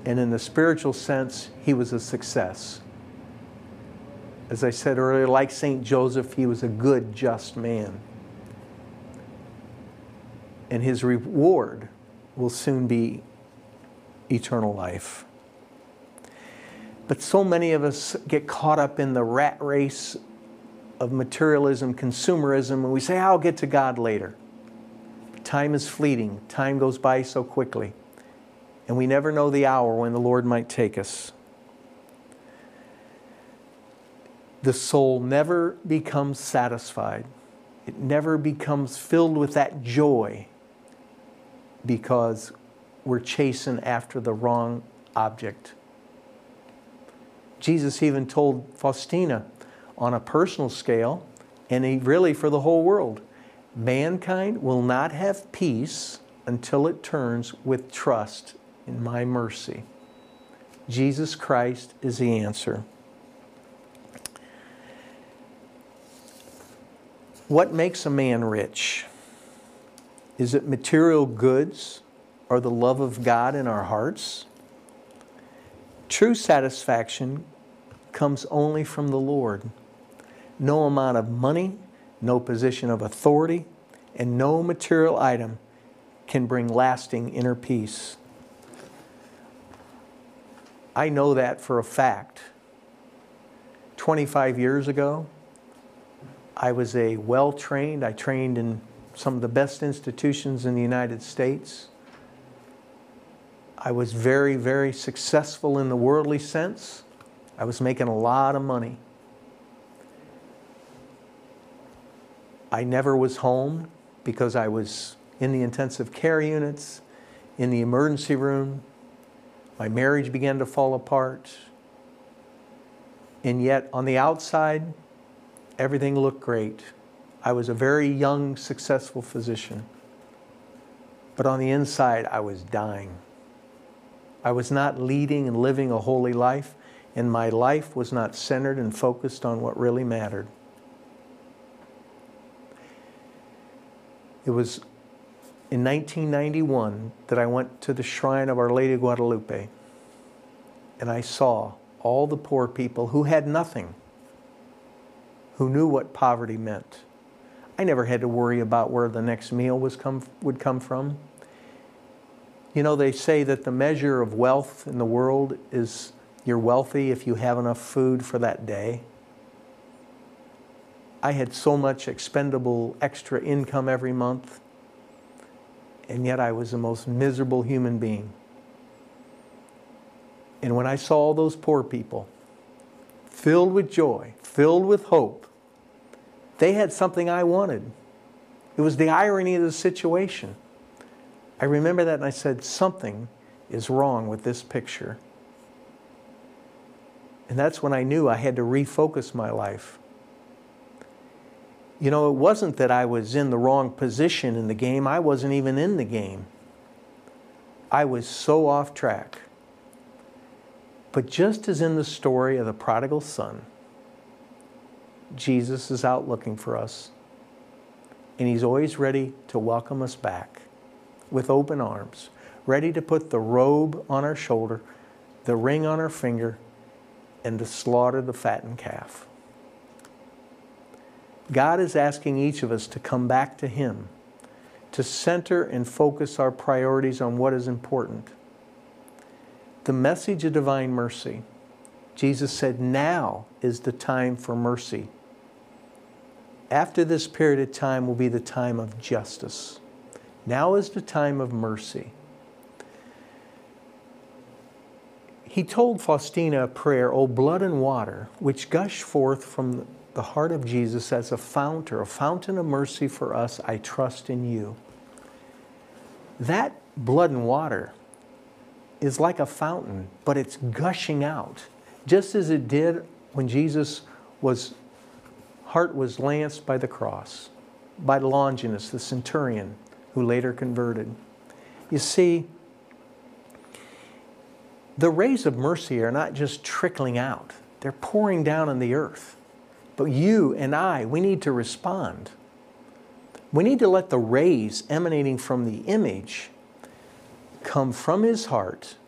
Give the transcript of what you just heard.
And in the spiritual sense, he was a success. As I said earlier, like St. Joseph, he was a good, just man. And his reward will soon be eternal life. But so many of us get caught up in the rat race of materialism, consumerism, and we say, I'll get to God later. Time is fleeting. Time goes by so quickly. And we never know the hour when the Lord might take us. The soul never becomes satisfied. It never becomes filled with that joy because we're chasing after the wrong object. Jesus even told Faustina on a personal scale, and really for the whole world, mankind will not have peace until it turns with trust in my mercy. Jesus Christ is the answer. What makes a man rich? Is it material goods or the love of God in our hearts? True satisfaction comes only from the Lord. No amount of money, no position of authority, and no material item can bring lasting inner peace. I know that for a fact. 25 years ago, I was I trained in some of the best institutions in the United States. I was very, very successful in the worldly sense. I was making a lot of money. I never was home because I was in the intensive care units, in the emergency room. My marriage began to fall apart. And yet, on the outside, everything looked great. I was a very young, successful physician. But on the inside, I was dying. I was not leading and living a holy life, and my life was not centered and focused on what really mattered. It was in 1991 that I went to the shrine of Our Lady of Guadalupe, and I saw all the poor people who had nothing, who knew what poverty meant. I never had to worry about where the next meal would come from. You know, they say that the measure of wealth in the world is you're wealthy if you have enough food for that day. I had so much expendable extra income every month, and yet I was the most miserable human being. And when I saw all those poor people filled with joy, filled with hope, they had something I wanted. It was the irony of the situation. I remember that and I said, something is wrong with this picture. And that's when I knew I had to refocus my life. You know, it wasn't that I was in the wrong position in the game. I wasn't even in the game. I was so off track. But just as in the story of the prodigal son, Jesus is out looking for us. And He's always ready to welcome us back with open arms, ready to put the robe on our shoulder, the ring on our finger, and to slaughter the fattened calf. God is asking each of us to come back to Him, to center and focus our priorities on what is important. The message of divine mercy. Jesus said, now is the time for mercy. After this period of time will be the time of justice. Now is the time of mercy. He told Faustina a prayer, O blood and water, which gush forth from the heart of Jesus as a fountain of mercy for us, I trust in you. That blood and water is like a fountain, but it's gushing out. Just as it did when Jesus' heart was lanced by the cross, by Longinus, the centurion, who later converted. You see, the rays of mercy are not just trickling out. They're pouring down on the earth. But you and I, we need to respond. We need to let the rays emanating from the image come from His heart